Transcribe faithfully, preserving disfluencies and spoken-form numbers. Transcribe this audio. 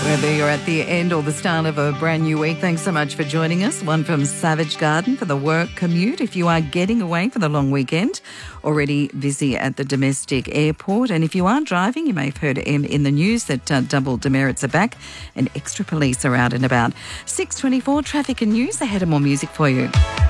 Whether you're at the end or the start of a brand new week, thanks so much for joining us. One from Savage Garden for the work commute. If you are getting away for the long weekend, already busy at the domestic airport. And if you are driving, you may have heard in the news that uh, double demerits are back and extra police are out and about. six twenty-four, traffic and news. Ahead of more music for you.